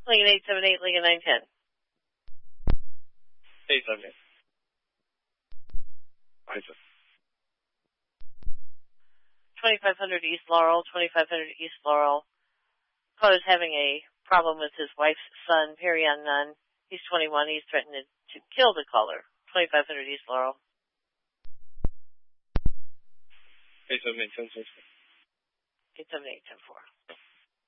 Lincoln 878, Lincoln 910. 878. 2500 East Laurel, 2500 East Laurel. Caller's having a problem with his wife's son, Perion Nunn. He's 21. He's threatened to kill the caller. 2500 East Laurel. 878, 10-4. 878, 10-4.